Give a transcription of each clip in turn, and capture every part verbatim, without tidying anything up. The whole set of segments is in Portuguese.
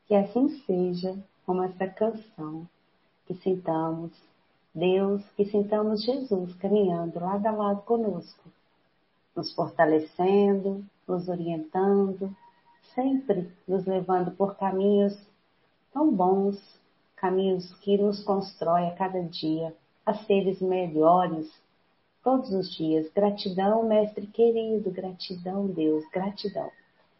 Que assim seja, como essa canção, que sintamos Deus, que sintamos Jesus caminhando lado a lado conosco, nos fortalecendo, nos orientando, sempre nos levando por caminhos tão bons, caminhos que nos constroem a cada dia, a seres melhores, todos os dias. Gratidão, Mestre querido, gratidão, Deus, gratidão.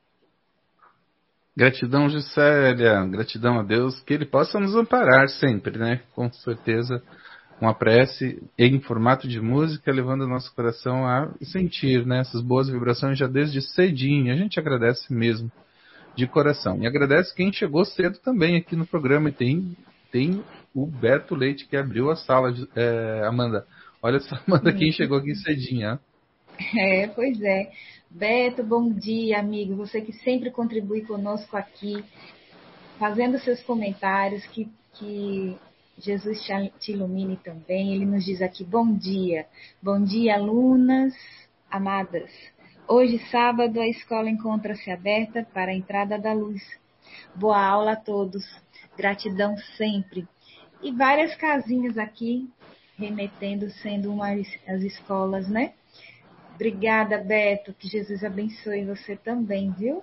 Gratidão, Juscelia, gratidão a Deus, que Ele possa nos amparar sempre, né? Com certeza, uma prece em formato de música, levando o nosso coração a sentir, né, essas boas vibrações já desde cedinho. A gente agradece mesmo, de coração. E agradece quem chegou cedo também aqui no programa. E tem, tem o Beto Leite, que abriu a sala, é, Amanda. Olha só, Amanda, quem chegou aqui cedinho, ó. É, pois é. Beto, bom dia, amigo. Você que sempre contribui conosco aqui, fazendo seus comentários, que, que Jesus te ilumine também. Ele nos diz aqui, bom dia. Bom dia, alunas amadas. Hoje, sábado, a escola encontra-se aberta para a entrada da luz. Boa aula a todos. Gratidão sempre. E várias casinhas aqui, remetendo, sendo uma, as escolas, né? Obrigada, Beto. Que Jesus abençoe você também, viu?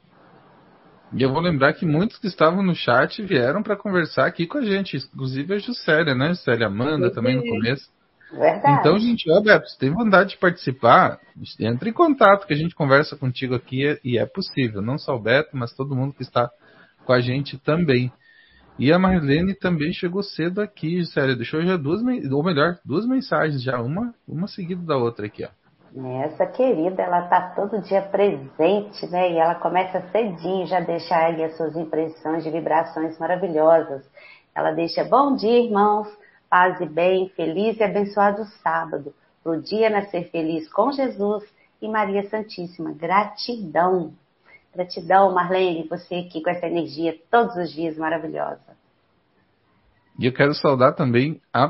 E eu vou lembrar que muitos que estavam no chat vieram para conversar aqui com a gente, inclusive a Juscelia, né? Juscelia, Amanda também no começo. Verdade. Então, gente, ó, Beto, se tem vontade de participar, entre em contato, que a gente conversa contigo aqui e é possível. Não só o Beto, mas todo mundo que está com a gente também. E a Marlene também chegou cedo aqui, Juscelia. Deixou já duas, ou melhor, duas mensagens já, uma, uma seguida da outra aqui, ó. Essa querida, ela está todo dia presente, né? E ela começa cedinho, já deixa aí as suas impressões de vibrações maravilhosas. Ela deixa, bom dia, irmãos, paz e bem, feliz e abençoado sábado, pro dia nascer feliz com Jesus e Maria Santíssima. Gratidão. Gratidão, Marlene, você aqui com essa energia todos os dias maravilhosa. E eu quero saudar também a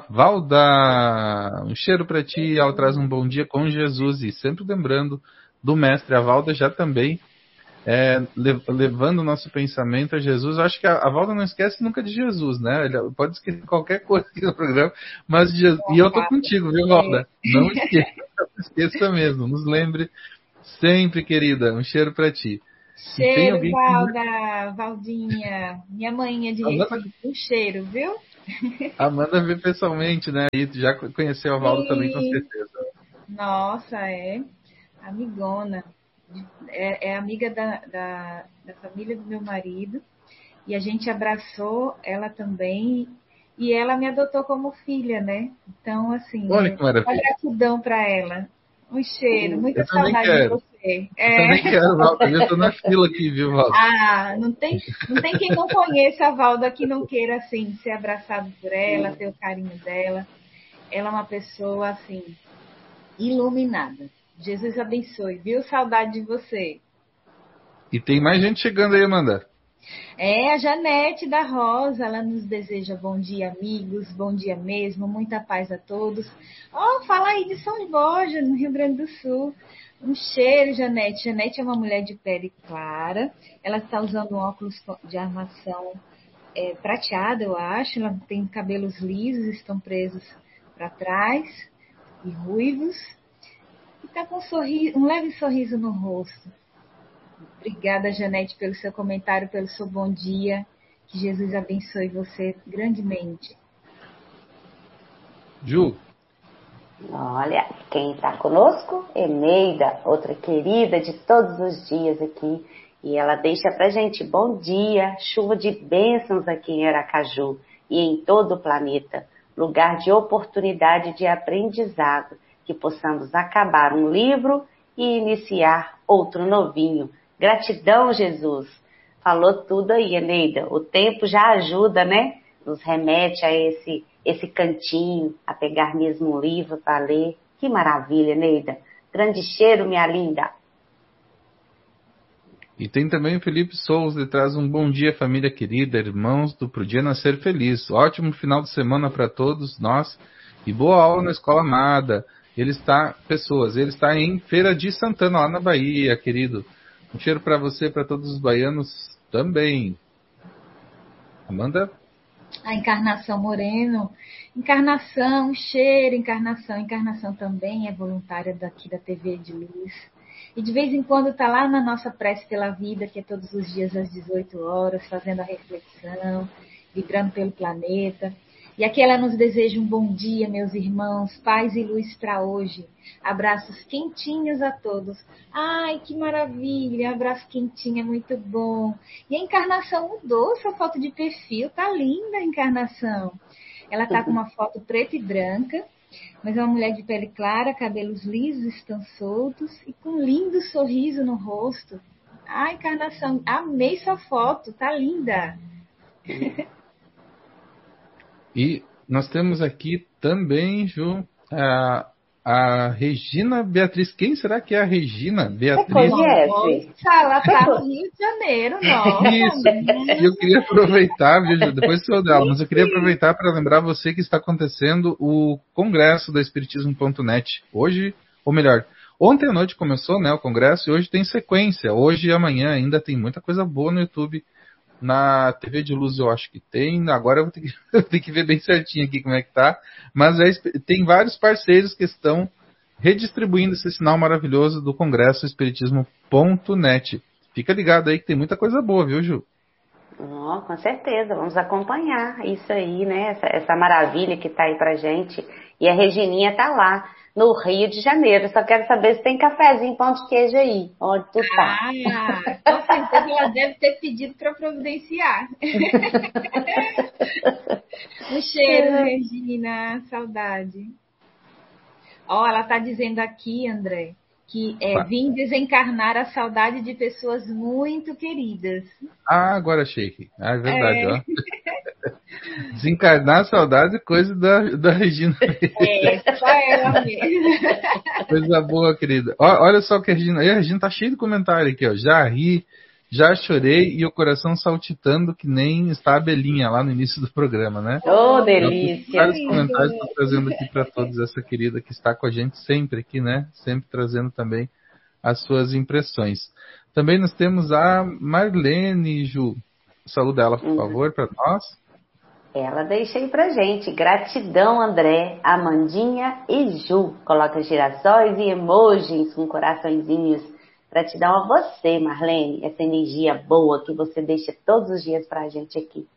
Valda. Um cheiro para ti, ela traz um bom dia com Jesus. E sempre lembrando do mestre, a Valda já também é, levando o nosso pensamento a Jesus. Eu acho que a, a Valda não esquece nunca de Jesus, né? Ele pode esquecer qualquer coisa aqui no programa, mas Jesus, e eu tô contigo, viu, Valda? Não esqueça, não esqueça mesmo. Nos lembre sempre, querida. Um cheiro para ti. Cheiro, alguém... Valda, Valdinha, minha manhinha de Recife, um cheiro, viu? A Amanda vê pessoalmente, né? E já conheceu a Valda também, com certeza. Nossa, é amigona. É, é amiga da, da, da família do meu marido. E a gente abraçou ela também. E ela me adotou como filha, né? Então, assim, olha é, que maravilha. Uma gratidão para ela. Um cheiro, muita eu saudade quero. de você. Eu é. também quero, Valda. Eu estou na fila aqui, viu, Valda? Ah, não tem, não tem quem não conheça a Valda que não queira, assim, ser abraçado por ela, ter o carinho dela. Ela é uma pessoa, assim, iluminada. Jesus abençoe, viu? Saudade de você. E tem mais gente chegando aí, Amanda. É, a Janete da Rosa, ela nos deseja bom dia, amigos, bom dia mesmo, muita paz a todos. Ó, oh, fala aí de São Borja, no Rio Grande do Sul. Um cheiro, Janete. Janete é uma mulher de pele clara, ela está usando um óculos de armação é, prateada, eu acho, ela tem cabelos lisos, estão presos para trás e ruivos, e está com um, sorriso, um leve sorriso no rosto. Obrigada, Janete, pelo seu comentário, pelo seu bom dia. Que Jesus abençoe você grandemente. Ju. Olha, quem está conosco? Eneida, outra querida de todos os dias aqui. E ela deixa pra gente, bom dia, chuva de bênçãos aqui em Aracaju e em todo o planeta. Lugar de oportunidade de aprendizado. Que possamos acabar um livro e iniciar outro novinho. Gratidão, Jesus. Falou tudo aí, Eneida. O tempo já ajuda, né? Nos remete a esse, esse cantinho, a pegar mesmo um livro para ler. Que maravilha, Eneida. Grande cheiro, minha linda. E tem também o Felipe Souza, ele traz um bom dia, família querida, irmãos do Pro Dia Nascer Feliz. Ótimo final de semana para todos nós e boa aula na Escola Amada. Ele está, pessoas, ele está em Feira de Santana, lá na Bahia, querido. Um cheiro para você, para todos os baianos também. Amanda? A Encarnação Moreno. Encarnação, cheiro, Encarnação. Encarnação também é voluntária daqui da T V de Luz. E de vez em quando está lá na nossa prece pela vida, que é todos os dias às dezoito horas, fazendo a reflexão, vibrando pelo planeta. E aqui ela nos deseja um bom dia, meus irmãos, paz e luz para hoje. Abraços quentinhos a todos. Ai, que maravilha, abraço quentinho, é muito bom. E a Encarnação mudou sua foto de perfil, tá linda a Encarnação. Ela tá com uma foto preta e branca, mas é uma mulher de pele clara, cabelos lisos estão soltos e com um lindo sorriso no rosto. Ai, Encarnação, amei sua foto, tá linda. E nós temos aqui também, Ju, a, a Regina Beatriz. Quem será que é a Regina Beatriz? Você conhece? Nossa, ela tá no Rio de Janeiro, nossa. Isso, eu queria aproveitar, viu, Ju, depois sou dela, mas eu queria aproveitar para lembrar você que está acontecendo o congresso da Espiritismo ponto net. Hoje, ou melhor, ontem à noite começou, né, o congresso, e hoje tem sequência. Hoje e amanhã ainda tem muita coisa boa no YouTube. Na T V de Luz eu acho que tem, agora eu vou ter que, eu tenho que ver bem certinho aqui como é que tá, mas é, tem vários parceiros que estão redistribuindo esse sinal maravilhoso do Congresso Espiritismo ponto net. Fica ligado aí que tem muita coisa boa, viu, Ju? Oh, com certeza, vamos acompanhar isso aí, né, essa, essa maravilha que tá aí pra gente, e a Regininha tá lá, no Rio de Janeiro. Só quero saber se tem cafezinho, pão de queijo aí, onde tu tá. Ah, com certeza ela deve ter pedido para providenciar. Um cheiro, Regina, saudade. Ó, oh, ela tá dizendo aqui, André, que é, vim desencarnar a saudade de pessoas muito queridas. Ah, agora achei. Ah, é verdade, é. Ó. Desencarnar a saudade é coisa da, da Regina. É, só ela mesmo. Coisa boa, querida. Ó, olha só que a Regina... A Regina tá cheia de comentário aqui, ó. Já ri, já chorei e o coração saltitando que nem está a abelhinha lá no início do programa, né? Ô, oh, delícia! Vários comentários estão trazendo aqui para todos essa querida que está com a gente sempre aqui, né? Sempre trazendo também as suas impressões. Também nós temos a Marlene, Ju. Saúde dela, por favor, para nós. Ela deixa aí pra gente. Gratidão, André, Amandinha e Ju. Coloca girassóis e emojis com coraçõezinhos. Gratidão a você, Marlene. Essa energia boa que você deixa todos os dias pra gente aqui.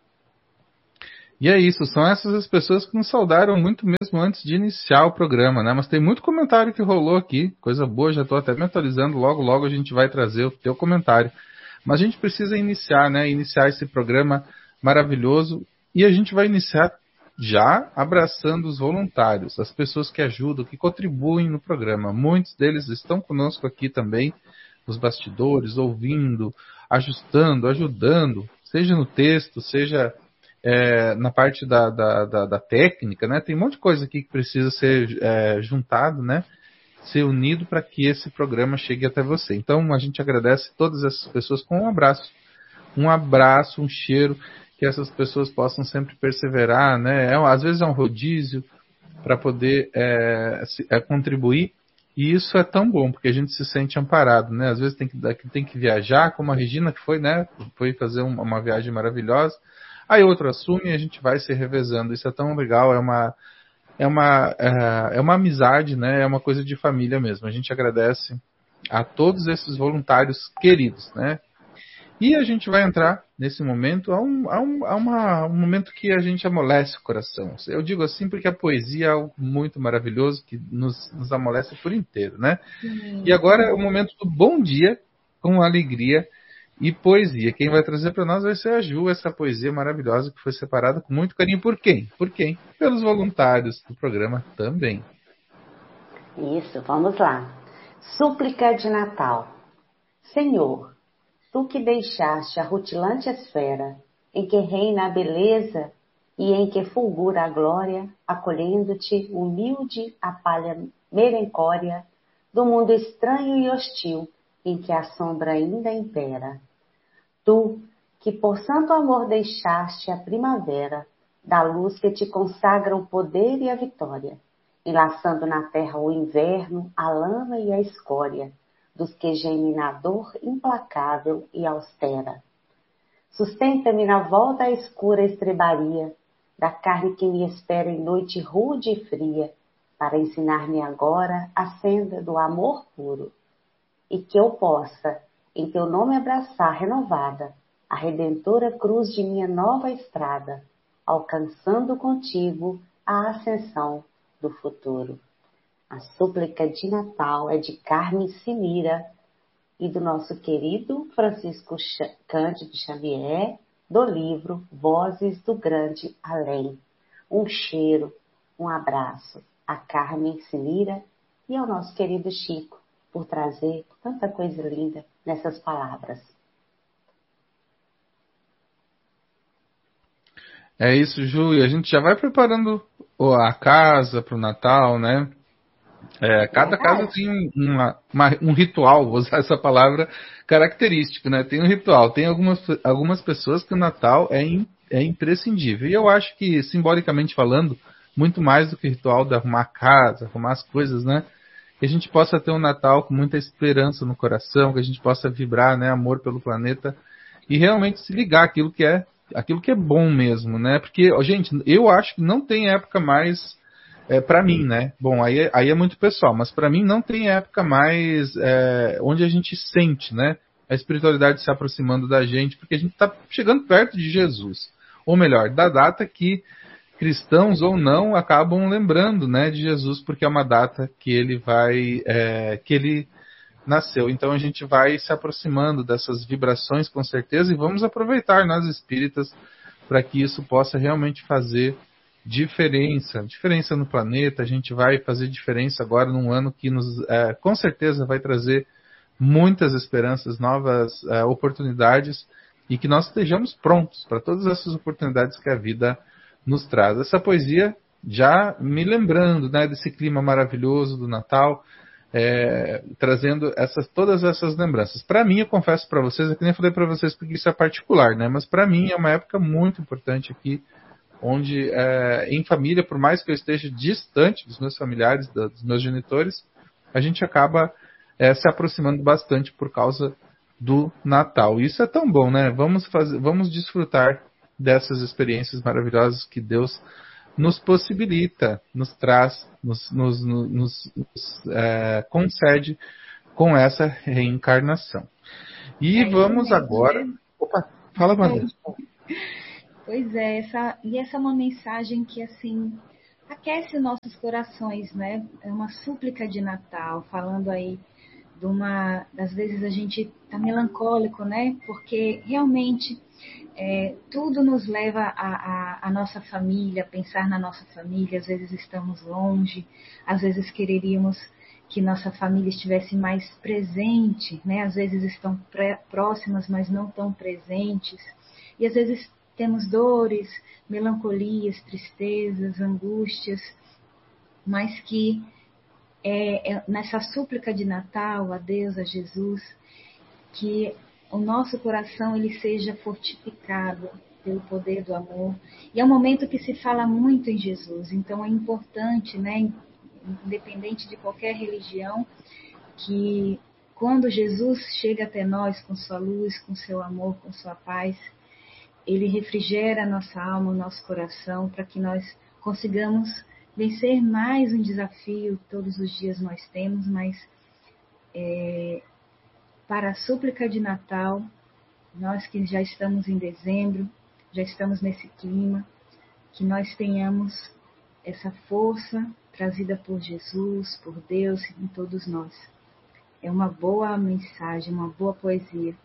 E é isso, são essas as pessoas que nos saudaram muito mesmo antes de iniciar o programa, né? Mas tem muito comentário que rolou aqui, coisa boa, já estou até me atualizando, logo logo a gente vai trazer o teu comentário. Mas a gente precisa iniciar, né? Iniciar esse programa maravilhoso e a gente vai iniciar já abraçando os voluntários, as pessoas que ajudam, que contribuem no programa. Muitos deles estão conosco aqui também, nos bastidores, ouvindo, ajustando, ajudando, seja no texto, seja... É, na parte da, da, da, da técnica, né? Tem um monte de coisa aqui que precisa ser é, juntado, né? Ser unido para que esse programa chegue até você. Então a gente agradece todas essas pessoas com um abraço. Um abraço, um cheiro, que essas pessoas possam sempre perseverar, né? É, às vezes é um rodízio para poder é, se, é, contribuir. E isso é tão bom, porque a gente se sente amparado, né? Às vezes tem que, tem que viajar, como a Regina que foi, né? Foi fazer uma, uma viagem maravilhosa. Aí outro assume e a gente vai se revezando. Isso é tão legal, é uma, é uma, é uma amizade, né? É uma coisa de família mesmo. A gente agradece a todos esses voluntários queridos, né? E a gente vai entrar nesse momento a um, a um, a uma, um momento que a gente amolece o coração. Eu digo assim porque a poesia é algo muito maravilhoso que nos, nos amolece por inteiro, né? Sim. E agora é o momento do bom dia com alegria e poesia. Quem vai trazer para nós vai ser a Ju, essa poesia maravilhosa que foi separada com muito carinho. Por quem? Por quem? Pelos voluntários do programa também. Isso, vamos lá. Súplica de Natal. Senhor, tu que deixaste a rutilante esfera, em que reina a beleza e em que fulgura a glória, acolhendo-te humilde a palha melancólia do mundo estranho e hostil, em que a sombra ainda impera. Tu, que por santo amor deixaste a primavera, da luz que te consagra o poder e a vitória, enlaçando na terra o inverno, a lama e a escória, dos que gemem na dor implacável e austera. Sustenta-me na volta à escura estrebaria da carne que me espera em noite rude e fria, para ensinar-me agora a senda do amor puro, e que eu possa, em teu nome abraçar renovada, a redentora cruz de minha nova estrada, alcançando contigo a ascensão do futuro. A súplica de Natal é de Carmen Simira e do nosso querido Francisco Cândido Xavier, do livro Vozes do Grande Além. Um cheiro, um abraço a Carmen Simira e ao nosso querido Chico, por trazer tanta coisa linda nessas palavras. É isso, Ju, e a gente já vai preparando a casa para o Natal, né? É, cada casa tem uma, uma, um ritual, vou usar essa palavra, característico, né? Tem um ritual. Tem algumas, algumas pessoas que o Natal é, in, é imprescindível. E eu acho que, simbolicamente falando, muito mais do que o ritual de arrumar a casa, arrumar as coisas, né? Que a gente possa ter um Natal com muita esperança no coração, que a gente possa vibrar, né? Amor pelo planeta e realmente se ligar àquilo que é, aquilo que é bom mesmo, né? Porque, gente, eu acho que não tem época mais... É, para mim, né? Bom, aí, aí é muito pessoal, mas para mim não tem época mais é, onde a gente sente, né? A espiritualidade se aproximando da gente, porque a gente está chegando perto de Jesus. Ou melhor, da data que cristãos ou não acabam lembrando, né, de Jesus, porque é uma data que ele vai, é, que ele nasceu. Então a gente vai se aproximando dessas vibrações com certeza e vamos aproveitar nas espíritas para que isso possa realmente fazer diferença, diferença no planeta. A gente vai fazer diferença agora num ano que nos, é, com certeza vai trazer muitas esperanças, novas é, oportunidades e que nós estejamos prontos para todas essas oportunidades que a vida nos traz. Essa poesia já me lembrando, né, desse clima maravilhoso do Natal, é, trazendo essas, todas essas lembranças. Para mim, eu confesso para vocês, eu que nem falei para vocês porque isso é particular, né, mas para mim é uma época muito importante aqui, onde é, em família, por mais que eu esteja distante dos meus familiares, dos meus genitores, a gente acaba é, se aproximando bastante por causa do Natal. Isso é tão bom, né? Vamos fazer, vamos desfrutar dessas experiências maravilhosas que Deus nos possibilita, nos traz, nos, nos, nos, nos é, concede com essa reencarnação. E é vamos agora... Opa, fala, Wanda. Pois é, essa, e essa é uma mensagem que, assim, aquece nossos corações, né? É uma súplica de Natal, falando aí de uma... Às vezes a gente tá melancólico, né? Porque realmente é, tudo nos leva a, a, a nossa família, a pensar na nossa família. Às vezes estamos longe, às vezes quereríamos que nossa família estivesse mais presente, né? Às vezes estão pré, próximas, mas não tão presentes. E às vezes temos dores, melancolias, tristezas, angústias, mas que é, é nessa súplica de Natal a Deus, a Jesus, que o nosso coração ele seja fortificado pelo poder do amor. E é um momento que se fala muito em Jesus, então é importante, né, independente de qualquer religião, que quando Jesus chega até nós com sua luz, com seu amor, com sua paz, ele refrigera a nossa alma, o nosso coração, para que nós consigamos vencer mais um desafio que todos os dias nós temos, mas é, para a súplica de Natal, nós que já estamos em dezembro, já estamos nesse clima, que nós tenhamos essa força trazida por Jesus, por Deus em todos nós. É uma boa mensagem, uma boa poesia.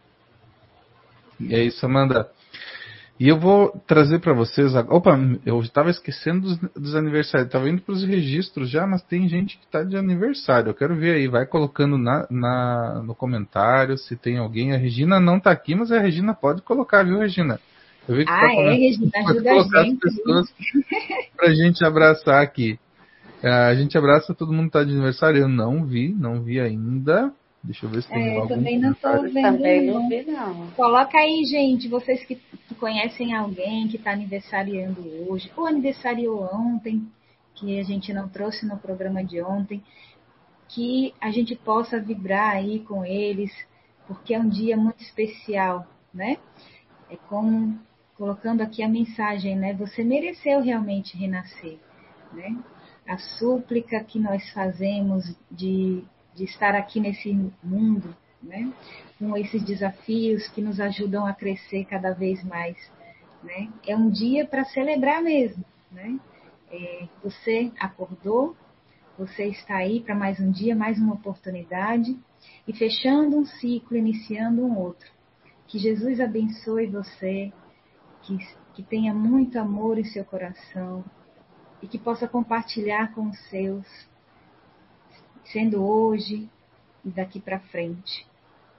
E é isso, Amanda. E eu vou trazer para vocês... Opa, eu estava esquecendo dos, dos aniversários. Estava indo para os registros já, mas tem gente que está de aniversário. Eu quero ver aí. Vai colocando na, na, no comentário se tem alguém. A Regina não está aqui, mas a Regina pode colocar, viu, Regina? Eu vi que ah, tá é, Regina, pode ajuda colocar a gente. As pessoas para a gente abraçar aqui. A gente abraça, todo mundo está de aniversário. Eu não vi, não vi ainda. Deixa eu ver se tem é, algum também não estou vendo. Também não vi, não. Coloca aí, gente, vocês que, que conhecem alguém que está aniversariando hoje, ou aniversariou ontem, que a gente não trouxe no programa de ontem, que a gente possa vibrar aí com eles, porque é um dia muito especial, né? É como, colocando aqui a mensagem, né? Você mereceu realmente renascer, né? A súplica que nós fazemos de, de estar aqui nesse mundo, né? Com esses desafios que nos ajudam a crescer cada vez mais, né? É um dia para celebrar mesmo, né? É, você acordou, você está aí para mais um dia, mais uma oportunidade, e fechando um ciclo, iniciando um outro. Que Jesus abençoe você, que, que tenha muito amor em seu coração e que possa compartilhar com os seus, sendo hoje e daqui para frente.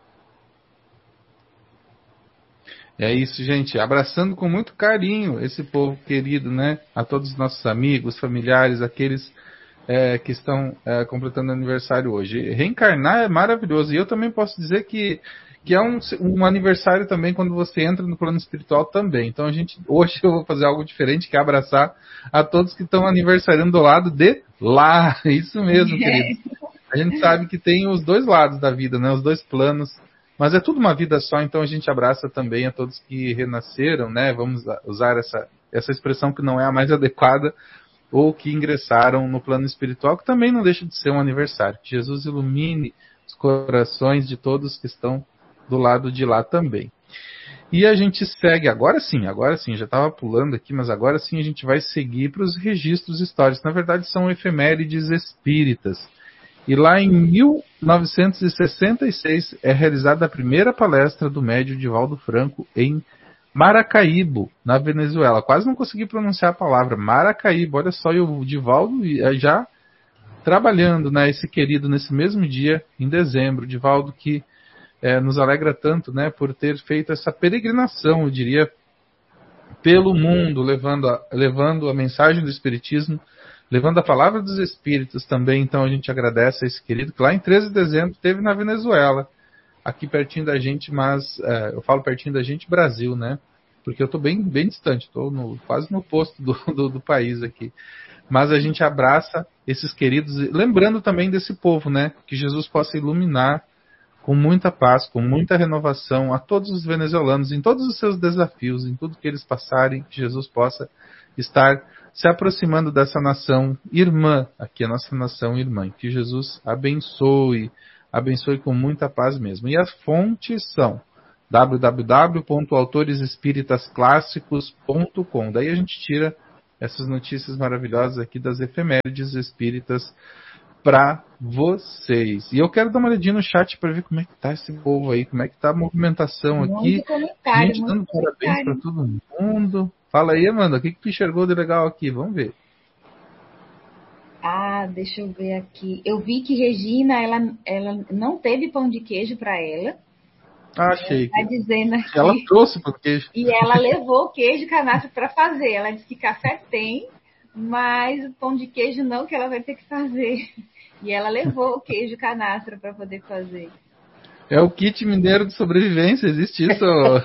É isso, gente. Abraçando com muito carinho esse povo querido, né? A todos os nossos amigos, familiares, aqueles é, que estão é, completando aniversário hoje. Reencarnar é maravilhoso. E eu também posso dizer que, que é um, um aniversário também quando você entra no plano espiritual também. Então, a gente, hoje eu vou fazer algo diferente, que é abraçar a todos que estão aniversariando do lado de lá. Isso mesmo, queridos. A gente sabe que tem os dois lados da vida, né? Os dois planos. Mas é tudo uma vida só, então a gente abraça também a todos que renasceram, né? Vamos usar essa, essa expressão que não é a mais adequada, ou que ingressaram no plano espiritual, que também não deixa de ser um aniversário. Que Jesus ilumine os corações de todos que estão do lado de lá também. E a gente segue, agora sim, agora sim, já estava pulando aqui, mas agora sim a gente vai seguir para os registros históricos. Na verdade são efemérides espíritas. E lá em mil novecentos e sessenta e seis é realizada a primeira palestra do médium Divaldo Franco em Maracaibo, na Venezuela. Quase não consegui pronunciar a palavra, Maracaibo. Olha só, e o Divaldo já trabalhando, né, esse querido, nesse mesmo dia, em dezembro. Divaldo que é, nos alegra tanto, né, por ter feito essa peregrinação, eu diria, pelo mundo, levando a, levando a mensagem do Espiritismo, levando a palavra dos Espíritos também. Então a gente agradece a esse querido, que lá em treze de dezembro esteve na Venezuela, aqui pertinho da gente, mas é, eu falo pertinho da gente, Brasil, né? Porque eu estou bem, bem distante, estou quase no posto do, do, do país aqui. Mas a gente abraça esses queridos, lembrando também desse povo, né? Que Jesus possa iluminar com muita paz, com muita renovação a todos os venezuelanos, em todos os seus desafios, em tudo que eles passarem, que Jesus possa estar se aproximando dessa nação irmã, aqui a nossa nação irmã. Que Jesus abençoe, abençoe com muita paz mesmo. E as fontes são w w w ponto autores espíritas clássicos ponto com. Daí a gente tira essas notícias maravilhosas aqui das efemérides espíritas para vocês. E eu quero dar uma olhadinha no chat para ver como é que tá esse povo aí, como é que tá a movimentação Muito aqui. comentário, Gente, muito dando parabéns para comentário. todo mundo. Fala aí, Amanda, o que, que tu enxergou de legal aqui? Vamos ver. Ah, deixa eu ver aqui. Eu vi que Regina, ela, ela não teve pão de queijo para ela. Ah, achei. Tá dizendo aqui. Ela trouxe pão de queijo. E ela levou o queijo canastra para fazer. Ela disse que café tem, mas o pão de queijo não, que ela vai ter que fazer. E ela levou o queijo canastra para poder fazer. É o kit mineiro de sobrevivência, existe isso?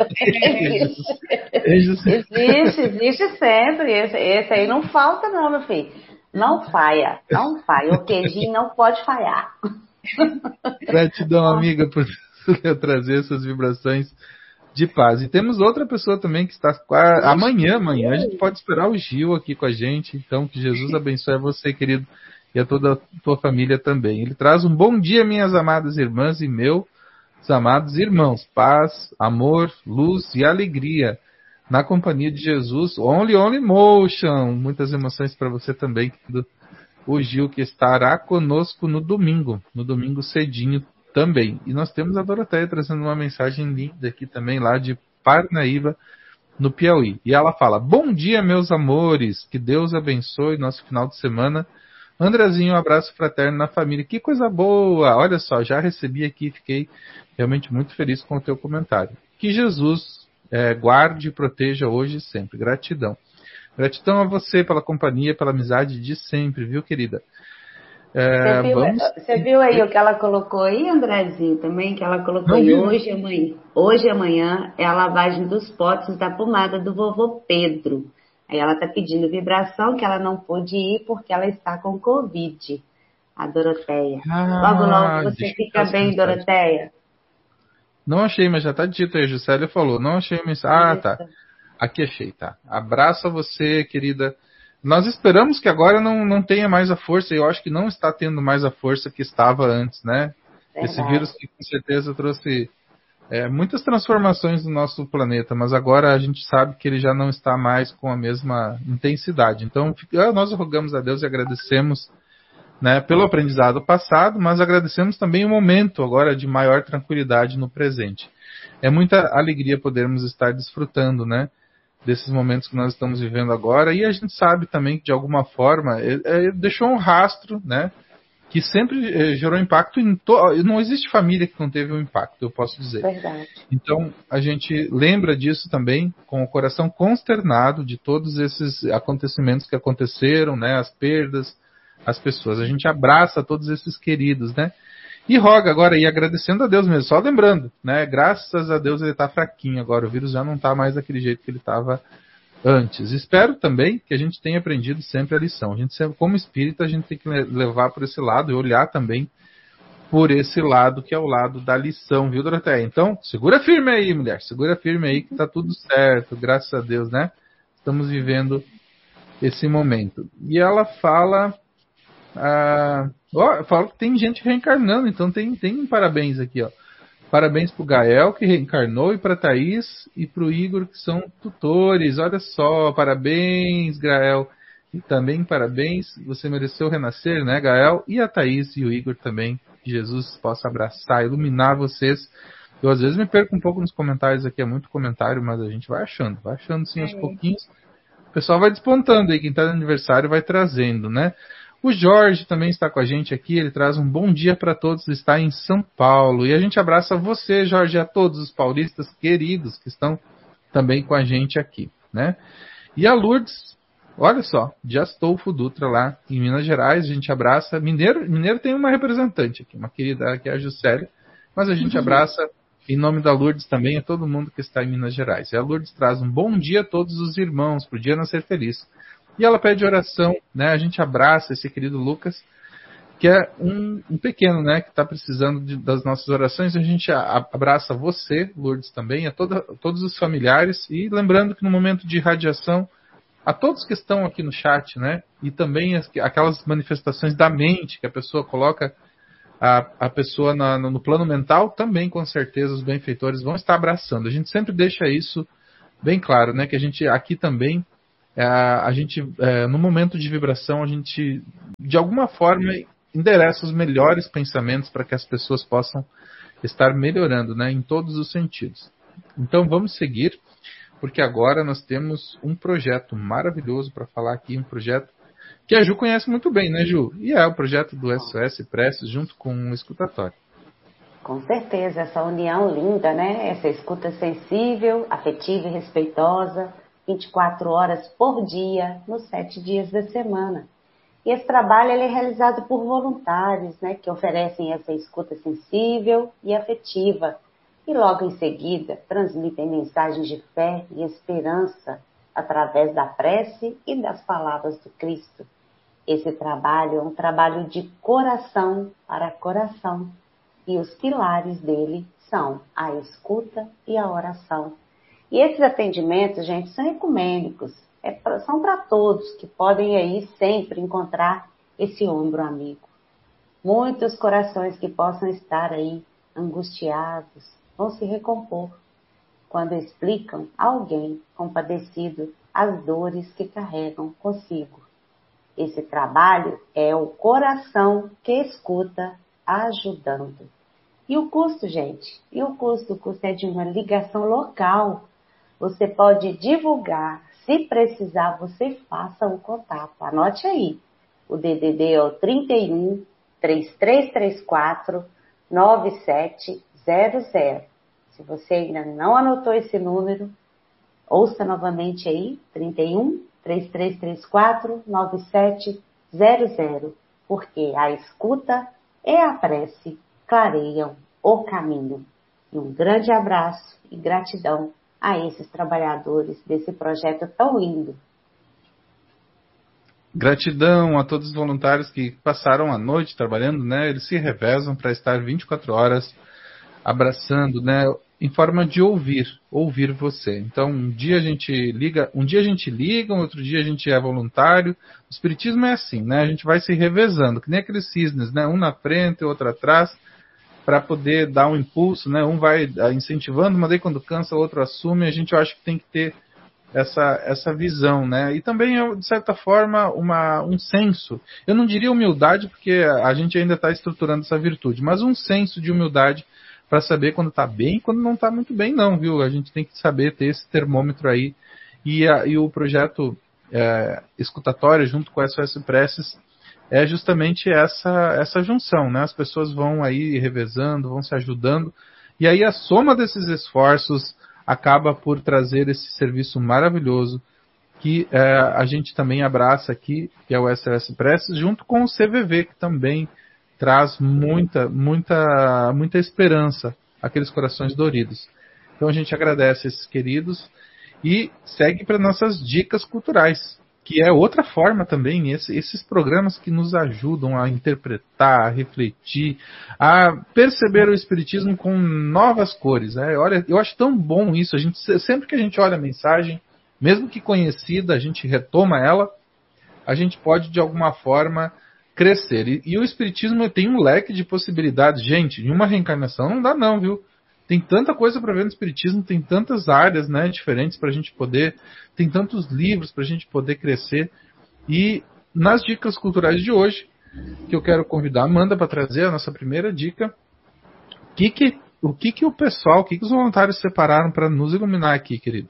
É. Existe, existe sempre. Esse, esse aí não falta não, meu filho. Não falha, não falha. O queijinho não pode falhar. Gratidão, amiga, por trazer essas vibrações de paz. E temos outra pessoa também que está amanhã, amanhã a gente pode esperar o Gil aqui com a gente. Então que Jesus abençoe você, querido, e a toda a tua família também. Ele traz um bom dia, minhas amadas irmãs e meus amados irmãos. Paz, amor, luz e alegria na companhia de Jesus. Only, only motion. Muitas emoções para você também, querido. O Gil, que estará conosco no domingo, no domingo cedinho também. E nós temos a Doroteia trazendo uma mensagem linda aqui também, lá de Parnaíba, no Piauí. E ela fala: bom dia, meus amores, que Deus abençoe nosso final de semana. Andrezinho, um abraço fraterno na família. Que coisa boa! Olha só, já recebi aqui, fiquei realmente muito feliz com o teu comentário. Que Jesus é, guarde e proteja hoje e sempre. Gratidão. Gratidão a você pela companhia, pela amizade de sempre, viu, querida? É, você, viu, vamos... você viu aí o que ela colocou aí, Andrezinho, também? Que ela colocou aí hoje e amanhã. Hoje e amanhã é a lavagem dos potes da pomada do vovô Pedro. Aí ela está pedindo vibração, que ela não pôde ir porque ela está com Covid, a Doroteia. Ah, logo, logo você fica bem, Doroteia. Não achei, mas já tá dito aí, Juscelia falou. Não achei a mensagem. Ah, tá. Aqui achei, tá. Abraço a você, querida. Nós esperamos que agora não, não tenha mais a força, e eu acho que não está tendo mais a força que estava antes, né? Verdade. Esse vírus que com certeza trouxe é, muitas transformações no nosso planeta, mas agora a gente sabe que ele já não está mais com a mesma intensidade. Então, nós rogamos a Deus e agradecemos, né, pelo aprendizado passado, mas agradecemos também o momento agora de maior tranquilidade no presente. É muita alegria podermos estar desfrutando, né, desses momentos que nós estamos vivendo agora, e a gente sabe também que de alguma forma é, é, deixou um rastro, né, que sempre é, gerou impacto em to... não existe família que não teve um impacto, eu posso dizer. Verdade. Então a gente lembra disso também com o coração consternado de todos esses acontecimentos que aconteceram, né, as perdas, as pessoas. A gente abraça todos esses queridos, né? E roga agora, e agradecendo a Deus mesmo, só lembrando, né? Graças a Deus ele está fraquinho agora, o vírus já não está mais daquele jeito que ele estava antes. Espero também que a gente tenha aprendido sempre a lição. A gente sempre, como espírita, a gente tem que levar por esse lado e olhar também por esse lado, que é o lado da lição, viu, Doroteia? Então, segura firme aí, mulher, segura firme aí que tá tudo certo, graças a Deus, né? Estamos vivendo esse momento. E ela fala... Ah, ó, falo que tem gente reencarnando, então tem, tem um parabéns aqui, ó. Parabéns pro Gael, que reencarnou, e pra Thaís e pro Igor, que são tutores. Olha só, parabéns, Gael. E também parabéns, você mereceu renascer, né, Gael? E a Thaís e o Igor também. Que Jesus possa abraçar, iluminar vocês. Eu às vezes me perco um pouco nos comentários aqui, é muito comentário, mas a gente vai achando, vai achando sim aos pouquinhos. O pessoal vai despontando aí, quem tá no aniversário vai trazendo, né? O Jorge também está com a gente aqui, ele traz um bom dia para todos, está em São Paulo. E a gente abraça você, Jorge, e a todos os paulistas queridos que estão também com a gente aqui, né? E a Lourdes, olha só, de Astolfo Dutra lá em Minas Gerais, a gente abraça. Mineiro, Mineiro tem uma representante aqui, uma querida que é a Juscelia, mas a gente abraça em nome da Lourdes também a todo mundo que está em Minas Gerais. E a Lourdes traz um bom dia a todos os irmãos, para o dia nascer feliz. E ela pede oração, né? A gente abraça esse querido Lucas, que é um, um pequeno, né? Que está precisando de, das nossas orações. A gente a, abraça você, Lourdes, também, a toda, todos os familiares. E lembrando que no momento de radiação, a todos que estão aqui no chat, né? E também as, aquelas manifestações da mente, que a pessoa coloca a, a pessoa na, no plano mental, também com certeza os benfeitores vão estar abraçando. A gente sempre deixa isso bem claro, né? Que a gente aqui também... É, a gente, é, no momento de vibração, a gente, de alguma forma, endereça os melhores pensamentos para que as pessoas possam estar melhorando, né, em todos os sentidos. Então, vamos seguir, porque agora nós temos um projeto maravilhoso para falar aqui, um projeto que a Ju conhece muito bem, né, Ju? E é o projeto do S O S Preces, junto com o Escutatório. Com certeza, essa união linda, né? Essa escuta sensível, afetiva e respeitosa, vinte e quatro horas por dia, nos sete dias da semana. E esse trabalho ele é realizado por voluntários, né, que oferecem essa escuta sensível e afetiva. E logo em seguida transmitem mensagens de fé e esperança através da prece e das palavras do Cristo. Esse trabalho é um trabalho de coração para coração. E os pilares dele são a escuta e a oração. E esses atendimentos, gente, são ecumênicos, é pra, são para todos que podem aí sempre encontrar esse ombro amigo. Muitos corações que possam estar aí angustiados vão se recompor quando explicam a alguém compadecido as dores que carregam consigo. Esse trabalho é o coração que escuta ajudando. E o custo, gente? E o custo? O custo é de uma ligação local. Você pode divulgar, se precisar, você faça o contato. Anote aí, o D D D é o trinta e um, três três três quatro, nove sete zero zero. Se você ainda não anotou esse número, ouça novamente aí, trinta e um, três três três quatro, nove sete zero zero, porque a escuta e a prece clareiam o caminho. E um grande abraço e gratidão a esses trabalhadores desse projeto tão lindo. Gratidão a todos os voluntários que passaram a noite trabalhando, né? Eles se revezam para estar vinte e quatro horas abraçando, né, em forma de ouvir, ouvir você. Então, um dia a gente liga, um dia a gente liga, um outro dia a gente é voluntário. O espiritismo é assim, né? A gente vai se revezando, que nem aqueles cisnes, né? Um na frente, outro atrás, para poder dar um impulso, né? Um vai incentivando, mas aí quando cansa, o outro assume. A gente, eu acho que tem que ter essa, essa visão, né? E também, de certa forma, uma, um senso. Eu não diria humildade, porque a gente ainda está estruturando essa virtude, mas um senso de humildade para saber quando está bem e quando não está muito bem, não, viu? A gente tem que saber ter esse termômetro aí. E, a, e o projeto é, escutatório, junto com a S O S Preces, é justamente essa, essa junção, né? As pessoas vão aí revezando, vão se ajudando, e aí a soma desses esforços acaba por trazer esse serviço maravilhoso que é, a gente também abraça aqui, que é o S O S Preces, junto com o C V V, que também traz muita, muita, muita esperança àqueles corações doridos. Então a gente agradece esses queridos e segue para nossas dicas culturais, que é outra forma também, esse, esses programas que nos ajudam a interpretar, a refletir, a perceber o Espiritismo com novas cores. Né? Olha, eu acho tão bom isso. A gente, sempre que a gente olha a mensagem, mesmo que conhecida, a gente retoma ela, a gente pode de alguma forma crescer. E, e o Espiritismo tem um leque de possibilidades. Gente, em uma reencarnação não dá não, viu? Tem tanta coisa para ver no Espiritismo, tem tantas áreas, né, diferentes para a gente poder, tem tantos livros para a gente poder crescer. E nas dicas culturais de hoje, que eu quero convidar a Amanda para trazer a nossa primeira dica, que que, o que, que o pessoal, o que, que os voluntários separaram para nos iluminar aqui, querido?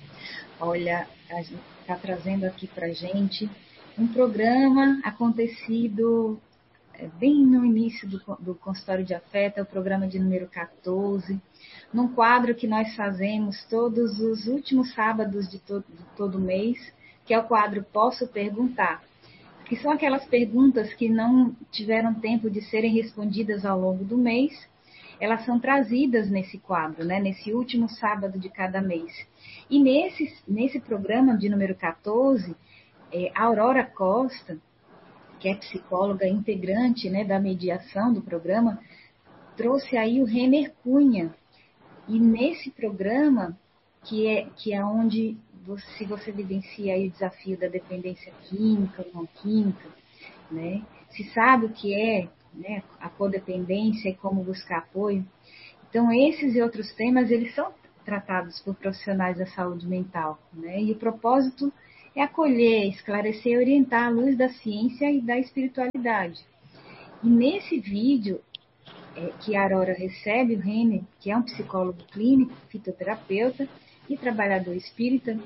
Olha, a gente está trazendo aqui para a gente um programa acontecido bem no início do, do consultório de afeto, é o programa de número quatorze, num quadro que nós fazemos todos os últimos sábados de, to, de todo mês, que é o quadro Posso Perguntar, que são aquelas perguntas que não tiveram tempo de serem respondidas ao longo do mês, elas são trazidas nesse quadro, né, nesse último sábado de cada mês. E nesse, nesse programa de número quatorze, é, a Aurora Costa, que é psicóloga integrante, né, da mediação do programa, trouxe aí o Renner Cunha. E nesse programa, que é, que é onde você, você vivencia aí o desafio da dependência química ou não química, né, se sabe o que é, né, a codependência e como buscar apoio. Então, esses e outros temas, eles são tratados por profissionais da saúde mental, né, e o propósito é acolher, esclarecer e orientar à luz da ciência e da espiritualidade. E nesse vídeo, é, que a Aurora recebe o Renner, que é um psicólogo clínico, fitoterapeuta e trabalhador espírita,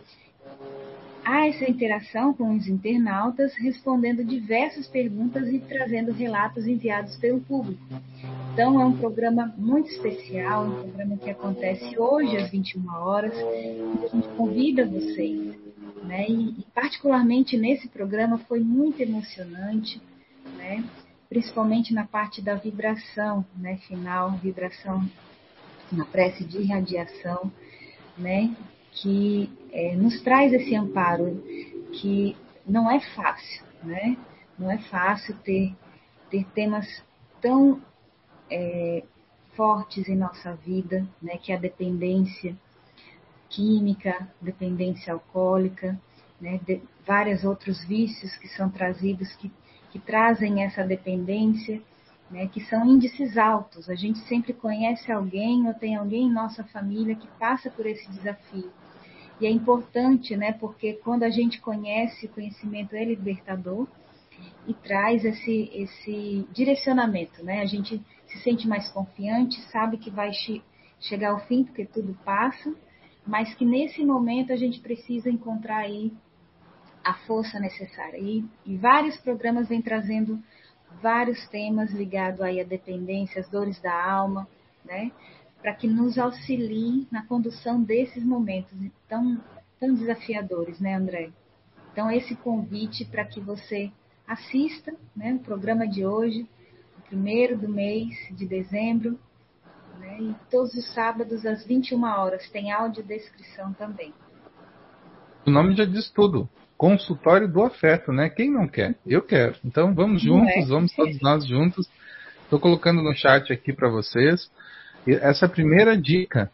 há essa interação com os internautas, respondendo diversas perguntas e trazendo relatos enviados pelo público. Então, é um programa muito especial, um programa que acontece hoje às vinte e uma horas, e a gente convida vocês. Né? E, e particularmente nesse programa foi muito emocionante, né? Principalmente na parte da vibração, né? Final, vibração na prece de irradiação, né? Que é, nos traz esse amparo, que não é fácil, né? Não é fácil ter, ter temas tão é, fortes em nossa vida, né? Que é a dependência química, dependência alcoólica, né, de, vários outros vícios que são trazidos, que, que trazem essa dependência, né, que são índices altos. A gente sempre conhece alguém ou tem alguém em nossa família que passa por esse desafio. E é importante, né, porque quando a gente conhece, o conhecimento é libertador e traz esse, esse direcionamento. Né? A gente se sente mais confiante, sabe que vai che- chegar ao fim, porque tudo passa, mas que nesse momento a gente precisa encontrar aí a força necessária. E, e vários programas vêm trazendo vários temas ligados aí à dependência, às dores da alma, né? Para que nos auxilie na condução desses momentos tão, tão desafiadores, né, André? Então, esse convite para que você assista, né, o programa de hoje, o primeiro do mês de dezembro, né, e todos os sábados às vinte e uma horas. Tem audiodescrição também. O nome já diz tudo. Consultório do Afeto, né? Quem não quer? Eu quero. Então vamos juntos, é? vamos todos nós juntos. Estou colocando no chat aqui para vocês. essa é a primeira dica,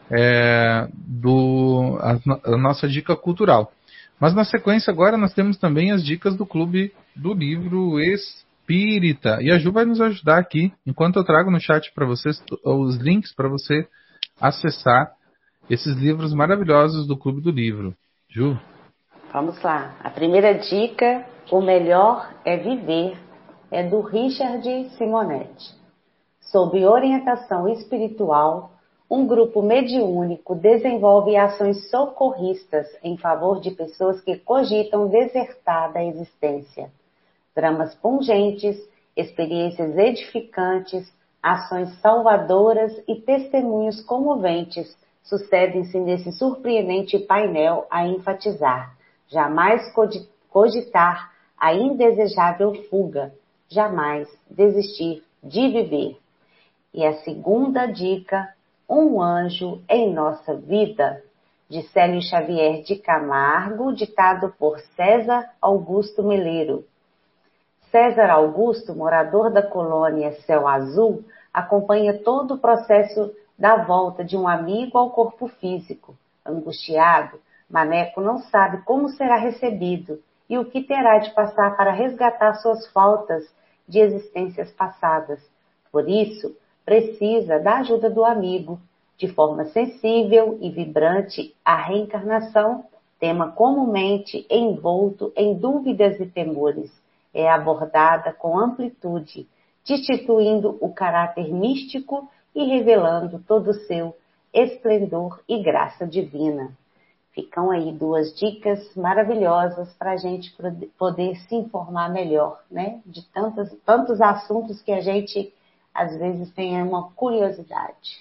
é, do, a, a nossa dica cultural. Mas na sequência agora nós temos também as dicas do Clube do Livro Espírita. E a Ju vai nos ajudar aqui, enquanto eu trago no chat para vocês os links para você acessar esses livros maravilhosos do Clube do Livro. Ju? Vamos lá. A primeira dica, O Melhor é Viver, é do Richard Simonetti. Sob orientação espiritual, um grupo mediúnico desenvolve ações socorristas em favor de pessoas que cogitam desertar da existência. Dramas pungentes, experiências edificantes, ações salvadoras e testemunhos comoventes sucedem-se nesse surpreendente painel a enfatizar: jamais cogitar a indesejável fuga, jamais desistir de viver. E a segunda dica, Um Anjo em Nossa Vida, de Célio Xavier de Camargo, ditado por César Augusto Meleiro. César Augusto, morador da colônia Céu Azul, acompanha todo o processo da volta de um amigo ao corpo físico. Angustiado, Maneco não sabe como será recebido e o que terá de passar para resgatar suas faltas de existências passadas. Por isso, precisa da ajuda do amigo. De forma sensível e vibrante, a reencarnação, tema comumente envolto em dúvidas e temores, é abordada com amplitude, destituindo o caráter místico e revelando todo o seu esplendor e graça divina. Ficam aí duas dicas maravilhosas para a gente poder se informar melhor, né? De tantos, tantos assuntos que a gente, às vezes, tem uma curiosidade.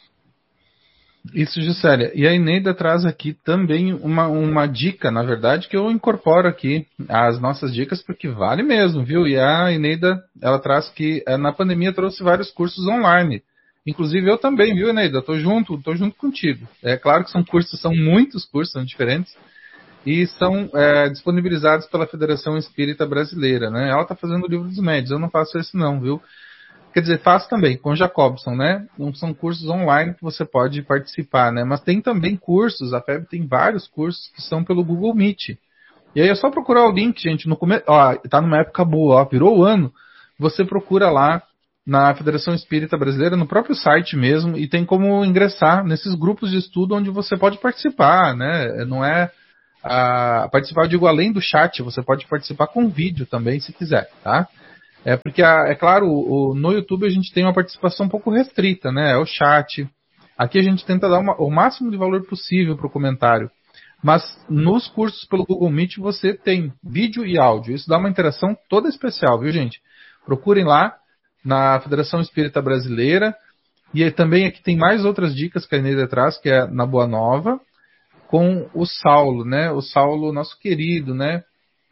Isso, Juscelia. E a Eneida traz aqui também uma, uma dica, na verdade, que eu incorporo aqui as nossas dicas, porque vale mesmo, viu? E a Eneida, ela traz que na pandemia trouxe vários cursos online. Inclusive eu também, viu, Eneida? Tô junto, tô junto contigo. É claro que são cursos, são muitos cursos, são diferentes, e são é, disponibilizados pela Federação Espírita Brasileira, né? Ela tá fazendo o Livro dos Médios, eu não faço esse não, viu? Quer dizer, faço também, com Jacobson, né? Não são cursos online que você pode participar, né? Mas tem também cursos, a F E B tem vários cursos que são pelo Google Meet. E aí é só procurar o link, gente, no come... ó, tá numa época boa, ó, virou o ano, você procura lá na Federação Espírita Brasileira, no próprio site mesmo, e tem como ingressar nesses grupos de estudo onde você pode participar, né? Não é a... participar, eu digo, além do chat, você pode participar com vídeo também, se quiser, tá? É porque, é claro, o, no YouTube a gente tem uma participação um pouco restrita, né? É o chat. Aqui a gente tenta dar uma, o máximo de valor possível para o comentário. Mas nos cursos pelo Google Meet você tem vídeo e áudio. Isso dá uma interação toda especial, viu, gente? Procurem lá na Federação Espírita Brasileira. E aí, também aqui tem mais outras dicas que a Eneida traz, que é na Boa Nova, com o Saulo, né? O Saulo, nosso querido, né?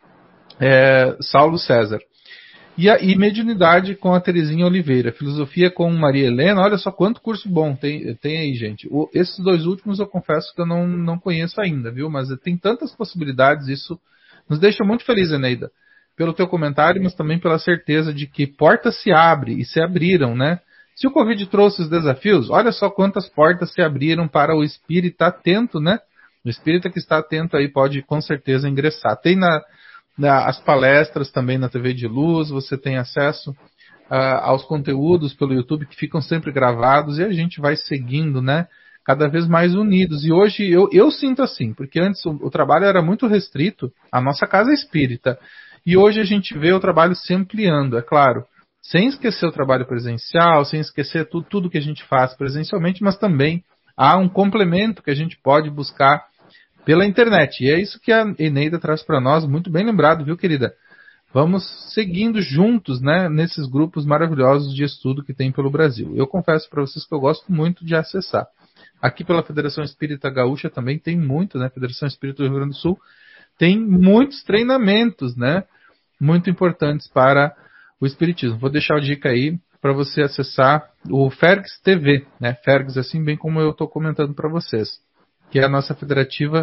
É, Saulo César. E a e Mediunidade com a Terezinha Oliveira. Filosofia com Maria Helena. Olha só quanto curso bom tem, tem aí, gente. O, esses dois últimos eu confesso que eu não, não conheço ainda, viu? Mas tem tantas possibilidades. Isso nos deixa muito felizes, Eneida. Pelo teu comentário, mas também pela certeza de que portas se abrem e se abriram, né? Se o Covid trouxe os desafios, olha só quantas portas se abriram para o espírita atento, né? O espírita que está atento aí pode com certeza ingressar. Tem na... as palestras também na T V de Luz, você tem acesso uh, aos conteúdos pelo YouTube que ficam sempre gravados e a gente vai seguindo, né, cada vez mais unidos. E hoje eu, eu sinto assim, porque antes o, o trabalho era muito restrito à nossa casa espírita e hoje a gente vê o trabalho se ampliando, é claro, sem esquecer o trabalho presencial, sem esquecer tudo, tudo que a gente faz presencialmente, mas também há um complemento que a gente pode buscar pela internet. E é isso que a Eneida traz para nós, muito bem lembrado, viu, querida? Vamos seguindo juntos, né, nesses grupos maravilhosos de estudo que tem pelo Brasil. Eu confesso para vocês que eu gosto muito de acessar. Aqui pela Federação Espírita Gaúcha também tem muito, né, Federação Espírita do Rio Grande do Sul, tem muitos treinamentos, né, muito importantes para o Espiritismo. Vou deixar a dica aí para você acessar o Fergs T V, né, Fergs, assim bem como eu estou comentando para vocês, que é a nossa federativa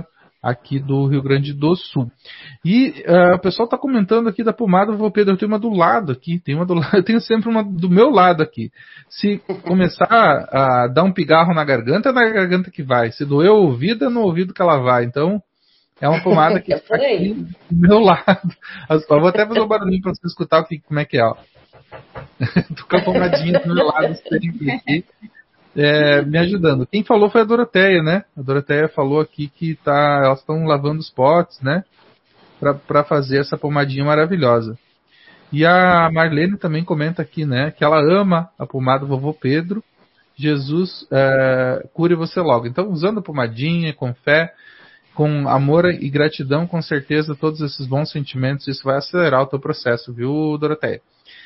aqui do Rio Grande do Sul. E uh, o pessoal está comentando aqui da pomada Vovô Pedro. Eu tenho uma do lado aqui, tem uma do lado, eu tenho sempre uma do meu lado aqui. Se começar a dar um pigarro na garganta, é na garganta que vai. Se doer o ouvido, é no ouvido que ela vai. Então, é uma pomada que está aqui do meu lado. Eu vou até fazer um barulhinho para você escutar o que, como é que é, ó. Tô com a pomadinha do meu lado sempre aqui. É, me ajudando. Quem falou foi a Doroteia, né? A Doroteia falou aqui que tá, elas estão lavando os potes, né? Para fazer essa pomadinha maravilhosa. E a Marlene também comenta aqui, né? Que ela ama a pomada Vovô Pedro. Jesus é, cure você logo. Então, usando a pomadinha, com fé, com amor e gratidão, com certeza, todos esses bons sentimentos, isso vai acelerar o teu processo, viu, Doroteia?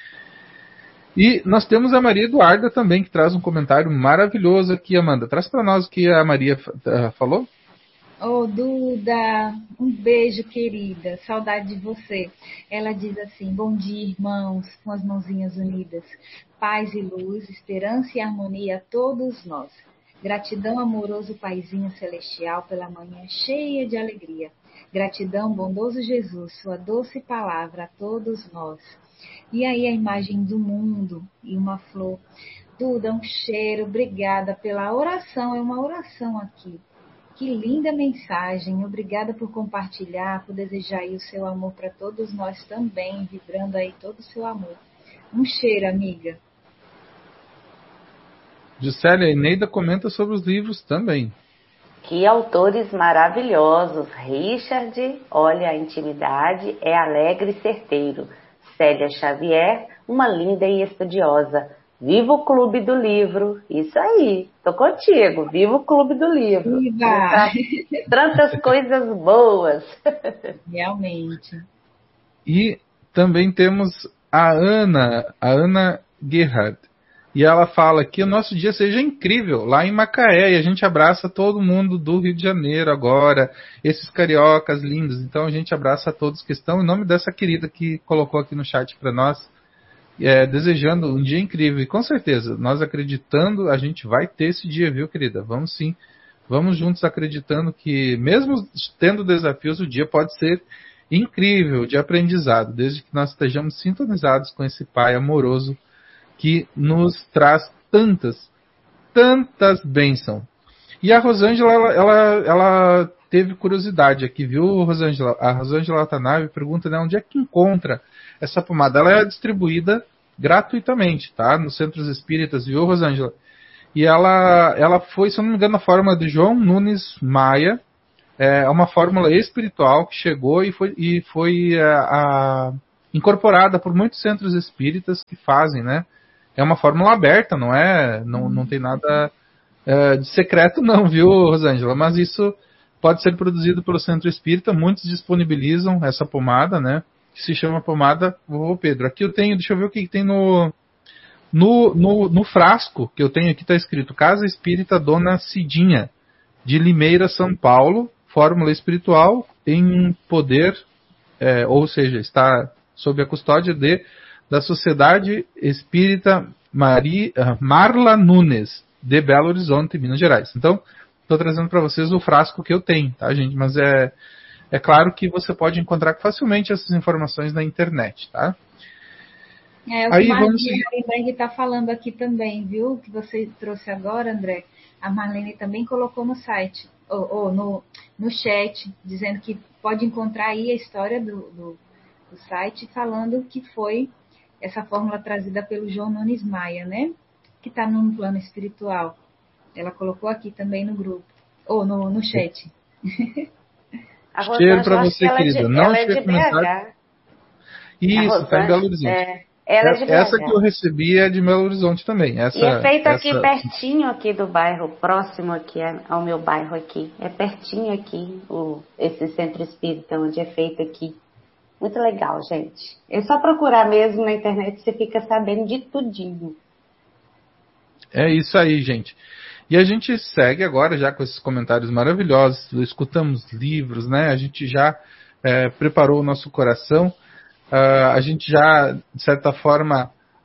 E nós temos a Maria Eduarda também, que traz um comentário maravilhoso aqui, Amanda. Traz para nós o que a Maria uh, falou. Ô, oh, Duda, um beijo, querida. Saudade de você. Ela diz assim: bom dia, irmãos, com as mãozinhas unidas. Paz e luz, esperança e harmonia a todos nós. Gratidão, amoroso Paizinho Celestial, pela manhã cheia de alegria. Gratidão, bondoso Jesus, sua doce palavra a todos nós. E aí a imagem do mundo e uma flor. Duda, um cheiro, obrigada pela oração, é uma oração aqui. Que linda mensagem, obrigada por compartilhar, por desejar aí o seu amor para todos nós também, vibrando aí todo o seu amor. Um cheiro, amiga. Juscelia, e Neida comenta sobre os livros também. Que autores maravilhosos. Richard, olha, a intimidade é alegre e certeiro. Célia Xavier, uma linda e estudiosa. Viva o Clube do Livro. Isso aí, tô contigo. Viva o Clube do Livro. Viva! Tantas coisas boas. Realmente. E também temos a Ana, a Ana Gerhard. E ela fala que o nosso dia seja incrível lá em Macaé. E a gente abraça todo mundo do Rio de Janeiro agora. Esses cariocas lindos. Então a gente abraça a todos que estão. Em nome dessa querida que colocou aqui no chat para nós. É, desejando um dia incrível. E com certeza, nós acreditando, a gente vai ter esse dia, viu, querida? Vamos sim. Vamos juntos acreditando que, mesmo tendo desafios, o dia pode ser incrível de aprendizado. Desde que nós estejamos sintonizados com esse Pai amoroso que nos traz tantas, tantas bênçãos. E a Rosângela, ela, ela, ela teve curiosidade aqui, viu, Rosângela? A Rosângela Watanabe pergunta, né, onde é que encontra essa pomada. Ela é distribuída gratuitamente, tá? Nos centros espíritas, viu, Rosângela? E ela, ela foi, se eu não me engano, na fórmula de João Nunes Maia. É uma fórmula espiritual que chegou e foi, e foi a, a, incorporada por muitos centros espíritas que fazem, né? É uma fórmula aberta, não é? Não, não tem nada é, de secreto não, viu, Rosângela? Mas isso pode ser produzido pelo centro espírita. Muitos disponibilizam essa pomada, né? Que se chama pomada Vovô Pedro. Aqui eu tenho, deixa eu ver o que, que tem no, no, no, no frasco que eu tenho aqui, está escrito Casa Espírita Dona Cidinha, de Limeira, São Paulo, fórmula espiritual em poder, é, ou seja, está sob a custódia de, da Sociedade Espírita Maria, Marla Nunes, de Belo Horizonte, Minas Gerais. Então, estou trazendo para vocês o frasco que eu tenho, tá, gente? Mas é... É claro que você pode encontrar facilmente essas informações na internet, tá? É, o Aí, que a vamos... Marlene está falando aqui também, viu? Que você trouxe agora, André. A Marlene também colocou no site, ou, ou no, no chat, dizendo que pode encontrar aí a história do, do, do site, falando que foi essa fórmula trazida pelo João Nunes Maia, né? Que está no plano espiritual. Ela colocou aqui também no grupo, ou no, no chat. Cheiro para você, querida. É de, não é de B H. Isso, está em Belo Horizonte. É, ela é de B H. Essa que eu recebi é de Belo Horizonte também. Essa, e é feita essa... aqui pertinho aqui do bairro, próximo aqui ao meu bairro aqui. É pertinho aqui, o, esse centro espírita onde é feito aqui. Muito legal, gente. É só procurar mesmo na internet, você fica sabendo de tudinho. É isso aí, gente. E a gente segue agora já com esses comentários maravilhosos, escutamos livros, né? A gente já é, preparou o nosso coração, uh, a gente já, de certa forma,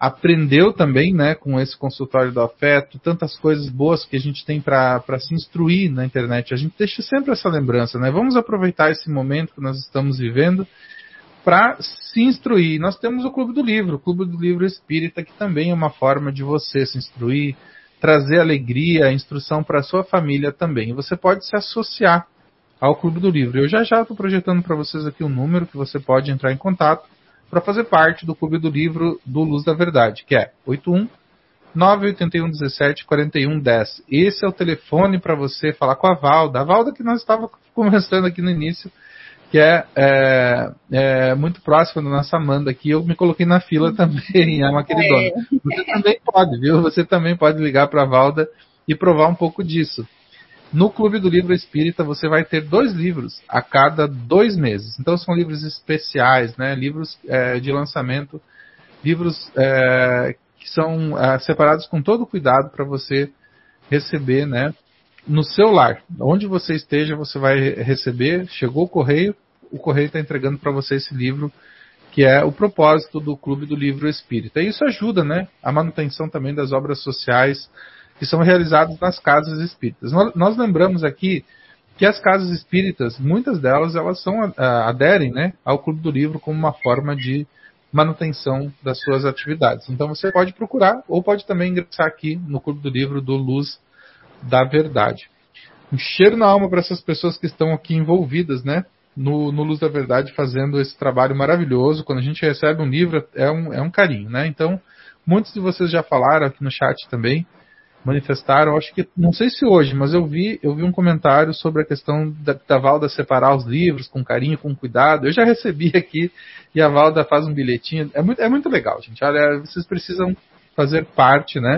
aprendeu também, né, com esse consultório do afeto, tantas coisas boas que a gente tem para se instruir na internet. A gente deixa sempre essa lembrança, né? Vamos aproveitar esse momento que nós estamos vivendo para se instruir. Nós temos o Clube do Livro, o Clube do Livro Espírita, que também é uma forma de você se instruir, trazer alegria, instrução para a sua família também. E você pode se associar ao Clube do Livro. Eu já já estou projetando para vocês aqui um número que você pode entrar em contato para fazer parte do Clube do Livro do Luz da Verdade, que é oito um nove oito um um sete quatro um um zero. Esse é o telefone para você falar com a Valda. A Valda que nós estávamos conversando aqui no início, que é, é, é muito próxima da nossa Amanda aqui. Eu me coloquei na fila também, é uma queridona. Você também pode, viu? Você também pode ligar para a Valda e provar um pouco disso. No Clube do Livro Espírita você vai ter dois livros a cada dois meses. Então são livros especiais, né? Livros é, de lançamento, livros é, que são é, separados com todo cuidado para você receber, né, no seu lar. Onde você esteja, você vai receber. Chegou o correio, o correio está entregando para você esse livro, que é o propósito do Clube do Livro Espírita. E isso ajuda, né, a manutenção também das obras sociais que são realizadas nas casas espíritas. Nós, nós lembramos aqui que as casas espíritas, muitas delas, elas são, uh, aderem, né, ao Clube do Livro como uma forma de manutenção das suas atividades. Então você pode procurar, ou pode também ingressar aqui no Clube do Livro do Luz da Verdade. Um cheiro na alma para essas pessoas que estão aqui envolvidas, né, no, no Luz da Verdade, fazendo esse trabalho maravilhoso. Quando a gente recebe um livro, é um, é um carinho, né? Então, muitos de vocês já falaram aqui no chat também, manifestaram, acho que, não sei se hoje, mas eu vi, eu vi um comentário sobre a questão da, da Valda separar os livros com carinho, com cuidado. Eu já recebi aqui e a Valda faz um bilhetinho. É muito, é muito legal, gente. Olha, vocês precisam fazer parte, né,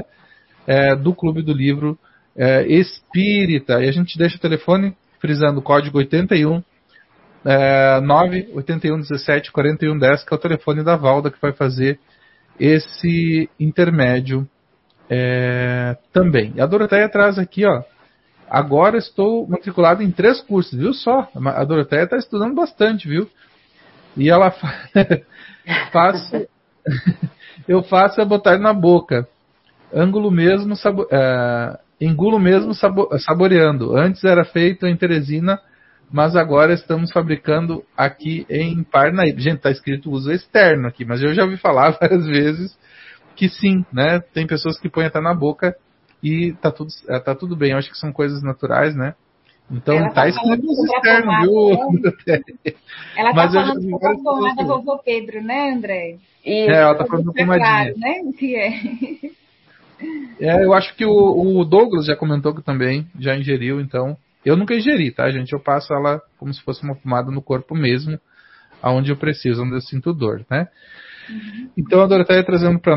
é, do Clube do Livro é, Espírita. E a gente deixa o telefone frisando o código oitenta e um, é, nove oito um um sete quatro um um zero, que é o telefone da Valda, que vai fazer esse intermédio É, também. E a Doroteia traz aqui, ó. Agora estou matriculado em três cursos, viu só? A Doroteia está estudando bastante, viu? E ela fa... faz. Eu faço é botar na boca. Ângulo mesmo, sabo... é... engulo mesmo sabo... saboreando. Antes era feito em Teresina, mas agora estamos fabricando aqui em Parnaíba. Gente, está escrito uso externo aqui, mas eu já ouvi falar várias vezes que sim, né? Tem pessoas que põem até na boca e tá tudo, tá tudo bem. Eu acho que são coisas naturais, né? Então ela tá, tá escrito uso externo, viu? Ela tá falando sobre a pomada vovô Pedro, né, André? Isso, é, ela tá falando da pomadinha. Claro, né? Que é. É, eu acho que o, o Douglas já comentou que também já ingeriu, então. Eu nunca ingeri, tá, gente? Eu passo ela como se fosse uma pomada no corpo mesmo, aonde eu preciso, onde eu sinto dor, né? Uhum. Então a Doroteia trazendo para